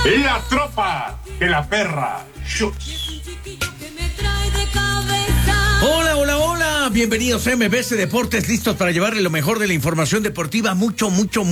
La tropa de la perra. Hola, hola, hola, bienvenidos a MBS Deportes, listos para llevarle lo mejor de la información deportiva, mucho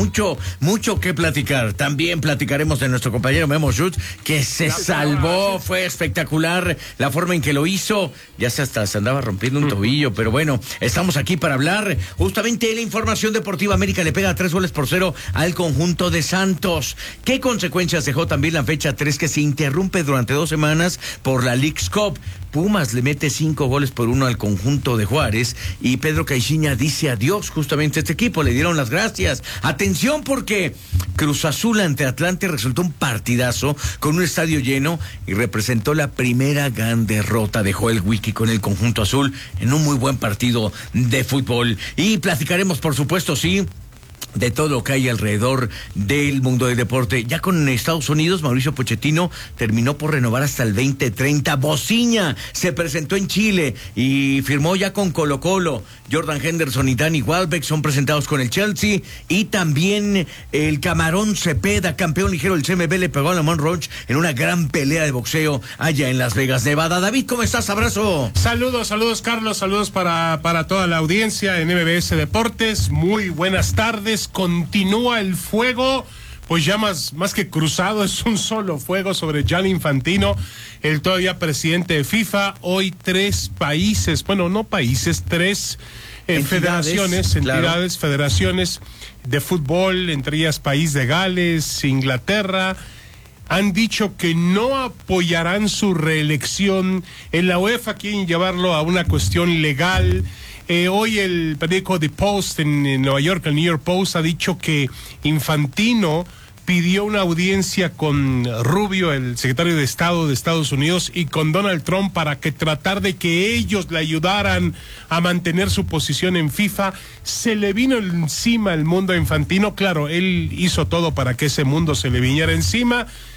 que platicar. También platicaremos de nuestro compañero Memo Schutz, que se salvó, fue espectacular la forma en que lo hizo, ya se andaba rompiendo un tobillo, pero bueno, estamos aquí para hablar justamente de la información deportiva. América le pega 3-0 al conjunto de Santos. ¿Qué consecuencias dejó también la fecha 3 que se interrumpe durante 2 semanas por la Leagues Cup? Pumas le mete 5-1 al conjunto de Juárez y Pedro Caixinha dice adiós justamente a este equipo, le dieron las gracias. Atención porque Cruz Azul ante Atlante resultó un partidazo con un estadio lleno y representó la primera gran derrota de Joel Wiki con el conjunto azul en un muy buen partido de fútbol. Y platicaremos, por supuesto, sí, de todo lo que hay alrededor del mundo del deporte. Ya con Estados Unidos, Mauricio Pochettino terminó por renovar hasta el 2030. Bociña se presentó en Chile y firmó ya con Colo-Colo. Jordan Henderson y Danny Welbeck son presentados con el Chelsea. Y también el Camarón Cepeda, campeón ligero del CMB, le pegó a Lamont Roach en una gran pelea de boxeo allá en Las Vegas, Nevada. David, ¿cómo estás? Abrazo. Saludos, Carlos. Saludos para toda la audiencia en MBS Deportes. Muy buenas tardes. Continúa el fuego, pues ya más que cruzado, es un solo fuego sobre Gianni Infantino, el todavía presidente de FIFA. Hoy 3 países, bueno, no países, 3 federaciones, federaciones de fútbol, entre ellas País de Gales, Inglaterra, han dicho que no apoyarán su reelección. En la UEFA quieren llevarlo a una cuestión legal. Hoy el periódico The Post en Nueva York, el New York Post, ha dicho que Infantino pidió una audiencia con Rubio, el secretario de Estado de Estados Unidos, y con Donald Trump para tratar de que ellos le ayudaran a mantener su posición en FIFA. Se le vino encima el mundo a Infantino. Claro, él hizo todo para que ese mundo se le viniera encima.